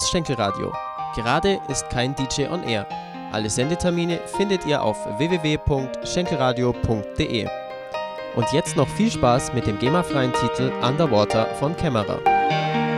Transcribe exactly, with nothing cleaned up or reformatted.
ist Schenkelradio. Gerade ist kein D J on Air. Alle Sendetermine findet ihr auf w w w punkt schenkelradio punkt de. Und jetzt noch viel Spaß mit dem GEMA-freien Titel Underwater von Kämmerer.